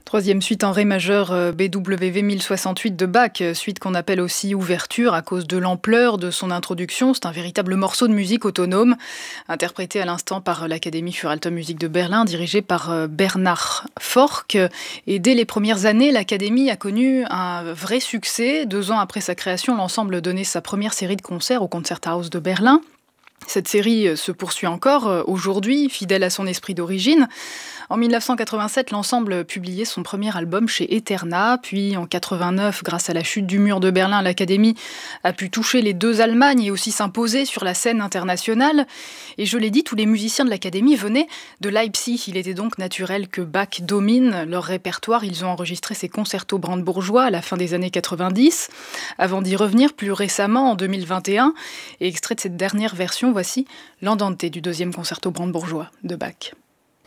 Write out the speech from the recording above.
Troisième suite en ré majeur BWV 1068 de Bach, suite qu'on appelle aussi ouverture à cause de l'ampleur de son introduction. C'est un véritable morceau de musique autonome, interprété à l'instant par l'Académie für Alte Musik de Berlin, dirigée par Bernhard Forck. Et dès les premières années, l'Académie a connu un vrai succès. 2 ans après sa création, l'ensemble donnait sa première série de concerts au Konzerthaus de Berlin. Cette série se poursuit encore aujourd'hui, fidèle à son esprit d'origine. En 1987, l'ensemble publiait son premier album chez Eterna, puis en 89, grâce à la chute du mur de Berlin, l'Académie a pu toucher les 2 Allemagnes et aussi s'imposer sur la scène internationale. Et je l'ai dit, tous les musiciens de l'Académie venaient de Leipzig. Il était donc naturel que Bach domine leur répertoire. Ils ont enregistré ces concertos brandebourgeois à la fin des années 90, avant d'y revenir plus récemment en 2021. Et extrait de cette dernière version, voici l'Andante du 2e concerto brandebourgeois de Bach.